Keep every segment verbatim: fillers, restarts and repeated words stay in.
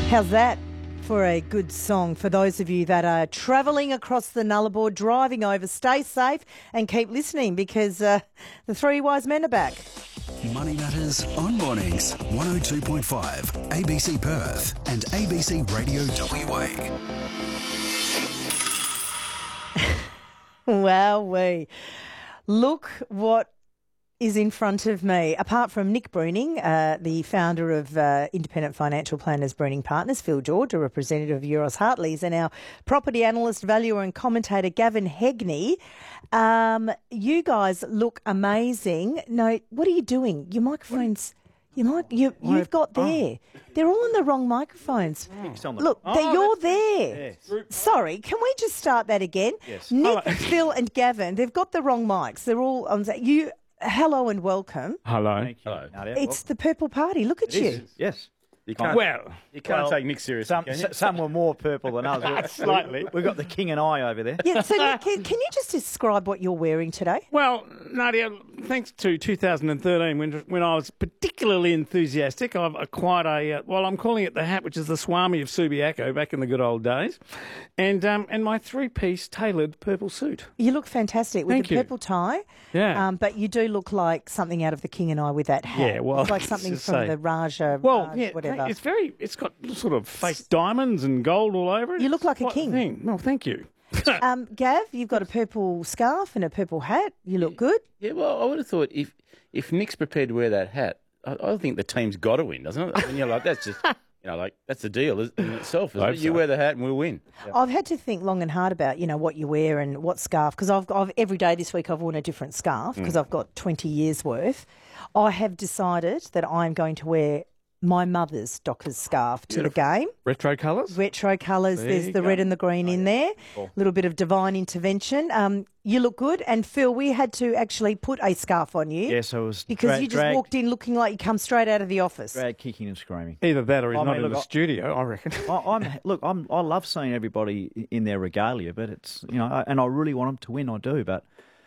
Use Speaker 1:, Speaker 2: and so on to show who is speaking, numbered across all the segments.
Speaker 1: How's that for a good song for those of you that are travelling across the Nullarbor, driving over? Stay safe and keep listening because uh, the three wise men are back.
Speaker 2: Money Matters on Mornings, one oh two point five, A B C Perth and A B C Radio W A.
Speaker 1: Wowee. Look what is in front of me. Apart from Nick Bruning, uh, the founder of uh, Independent Financial Planners Bruning Partners, Phil George, a representative of Euroz Hartleys, and our property analyst, valuer and commentator, Gavin Hegney. Um, you guys look amazing. No, what are you doing? Your microphones... You might, you, you've got there. Oh. They're all on the wrong microphones. Oh. Look, oh, you're there. Yes. Sorry, can we just start that again?
Speaker 3: Yes.
Speaker 1: Nick, Phil and Gavin, they've got the wrong mics. They're all on. You, hello and welcome.
Speaker 3: Hello.
Speaker 4: Thank you.
Speaker 3: Hello.
Speaker 4: Nadia.
Speaker 1: It's the Purple Party. Look at
Speaker 4: It
Speaker 1: you.
Speaker 4: is. Yes.
Speaker 3: You can't,
Speaker 4: well,
Speaker 3: you can't
Speaker 4: well,
Speaker 3: take Nick seriously.
Speaker 4: Some,
Speaker 3: can you?
Speaker 4: some were more purple than others.
Speaker 3: Slightly.
Speaker 4: We've got the king and I over there.
Speaker 1: Yeah, so Nick, can, can you just describe what you're wearing today?
Speaker 3: Well, Nadia, thanks to two thousand thirteen, when when I was particularly enthusiastic, I've acquired a, uh, well, I'm calling it the hat, which is the Swami of Subiaco back in the good old days, and um, and my three-piece tailored purple suit.
Speaker 1: You look fantastic with
Speaker 3: Thank
Speaker 1: the
Speaker 3: you.
Speaker 1: purple tie.
Speaker 3: Yeah.
Speaker 1: Um, but you do look like something out of The King and I with that hat.
Speaker 3: Yeah, well,
Speaker 1: it's like something
Speaker 3: just
Speaker 1: from
Speaker 3: say-
Speaker 1: the Raja,
Speaker 3: Well,
Speaker 1: Raj,
Speaker 3: yeah,
Speaker 1: whatever.
Speaker 3: it's very, it's got sort of fake diamonds and gold all over it.
Speaker 1: You look
Speaker 3: It's
Speaker 1: like a
Speaker 3: quite
Speaker 1: king.
Speaker 3: Thing. Well, thank you.
Speaker 1: Um, Gav, you've got a purple scarf and a purple hat. You look good.
Speaker 5: Yeah, well, I would have thought if if Nick's prepared to wear that hat, I, I think the team's got to win, doesn't it? I mean, you're like, that's just, you know, like that's the deal in itself. Isn't
Speaker 3: Hope
Speaker 5: it? You
Speaker 3: so.
Speaker 5: wear the hat and we'll win.
Speaker 1: I've had to think long and hard about, you know, what you wear and what scarf, because I've, I've every day this week I've worn a different scarf because I've got twenty years worth. I have decided that I'm going to wear my mother's Dockers scarf to the game.
Speaker 3: Retro colours?
Speaker 1: Retro colours.
Speaker 3: There
Speaker 1: There's
Speaker 3: you
Speaker 1: the
Speaker 3: go.
Speaker 1: red and the green in there. A little bit of divine intervention. Um, you look good. And Phil, we had to actually put a scarf on you.
Speaker 4: Yes, I was
Speaker 1: Because
Speaker 4: dra-
Speaker 1: you just
Speaker 4: drag,
Speaker 1: walked in looking like you come straight out of the office.
Speaker 4: drag kicking and screaming.
Speaker 3: Either that or he's
Speaker 4: I
Speaker 3: not
Speaker 4: mean,
Speaker 3: in
Speaker 4: look,
Speaker 3: the
Speaker 4: I-
Speaker 3: studio, I reckon.
Speaker 4: I, I'm look. I'm. I love seeing everybody in their regalia, but it's you know, I, and I really want them to win. I do, but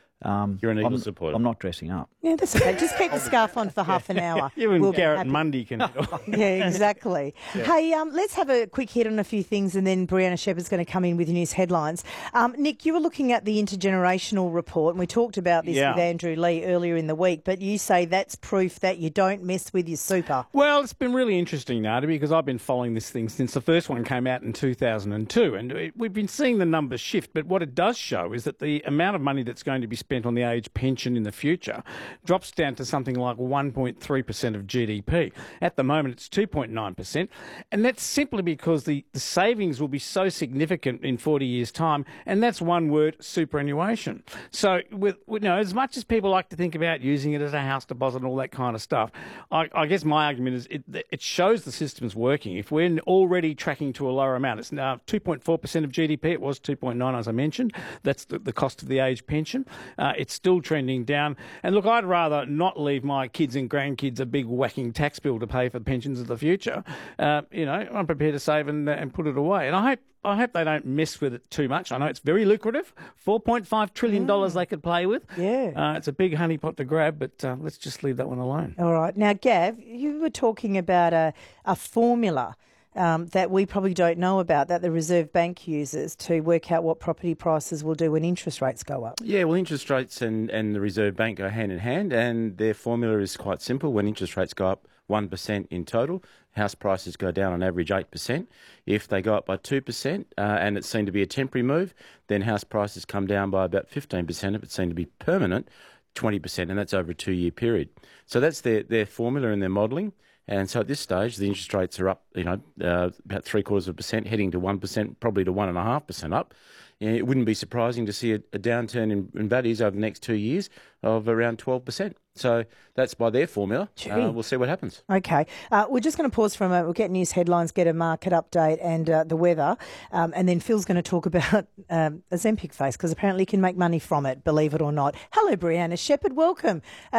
Speaker 4: um,
Speaker 5: You're an Eagles
Speaker 4: I'm,
Speaker 5: supporter.
Speaker 4: I'm not dressing up.
Speaker 1: Yeah, that's okay. Just keep the scarf on for half an hour.
Speaker 3: You and
Speaker 1: We'll be
Speaker 3: Garrett
Speaker 1: happy.
Speaker 3: Mundy can...
Speaker 1: Yeah, exactly. Hey, um, let's have a quick hit on a few things and then Brianna Shepherd's going to come in with news headlines. Um, Nick, you were looking at the intergenerational report and we talked about this
Speaker 3: Yeah.
Speaker 1: with Andrew Lee earlier in the week, but you say that's proof that you don't mess with your super.
Speaker 3: Well, it's been really interesting, Nada, because I've been following this thing since the first one came out in two thousand two, and it, we've been seeing the numbers shift, but what it does show is that the amount of money that's going to be spent on the age pension in the future drops down to something like one point three percent of G D P. At the moment, it's two point nine percent, and that's simply because the, the savings will be so significant in forty years' time, and that's one word, superannuation. So, with, you know, as much as people like to think about using it as a house deposit and all that kind of stuff, I, I guess my argument is it, it shows the system's working. If we're already tracking to a lower amount, it's now two point four percent of G D P. It was two point nine, as I mentioned. That's the, the cost of the age pension. Uh, it's still trending down. And look, I'd rather not leave my kids and grandkids a big whacking tax bill to pay for the pensions of the future. Uh, you know, I'm prepared to save and, uh, and put it away. And I hope I hope they don't mess with it too much. I know it's very lucrative, four point five trillion dollars they could play with.
Speaker 1: Yeah.
Speaker 3: Uh, it's a big honeypot to grab, but uh, let's just leave that one alone.
Speaker 1: All right. Now, Gav, you were talking about a, a formula um, that we probably don't know about that the Reserve Bank uses to work out what property prices will do when interest rates go up.
Speaker 5: Yeah, well, interest rates and, and the Reserve Bank go hand in hand, and their formula is quite simple. When interest rates go up one percent in total, house prices go down on average eight percent. If they go up by two percent, uh, and it's seen to be a temporary move, then house prices come down by about fifteen percent. If it's seen to be permanent, twenty percent, and that's over a two-year period. So that's their, their formula and their modelling. And so at this stage, the interest rates are up, you know, uh, about three quarters of a percent, heading to one percent, probably to one and a half percent up. And it wouldn't be surprising to see a, a downturn in, in values over the next two years of around twelve percent. So that's by their formula. Uh, we'll see what happens.
Speaker 1: Okay. Uh, we're just going to pause for a moment. We'll get news headlines, get a market update and uh, the weather. Um, and then Phil's going to talk about um, Ozempic face because apparently he can make money from it, believe it or not. Hello, Brianna Shepherd. Welcome. Uh,